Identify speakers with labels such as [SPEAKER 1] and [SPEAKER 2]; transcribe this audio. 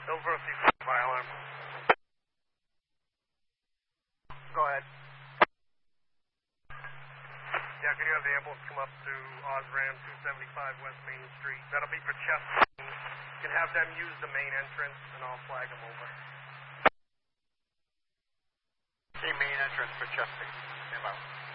[SPEAKER 1] Silver fire alarm. Go ahead. Yeah, can you have the ambulance come up to Osram 275 West Main Street? That'll be for Chester. You can have them use the main entrance, and I'll flag them over.
[SPEAKER 2] The main entrance for Chester.